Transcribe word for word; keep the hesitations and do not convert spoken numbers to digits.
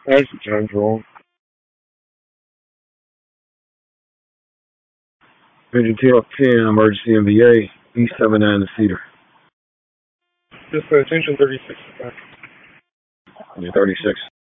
That's James Roll. Vision T F ten, emergency M V A, E seven nine to Cedar. Just uh, attention thirty-six. thirty-six.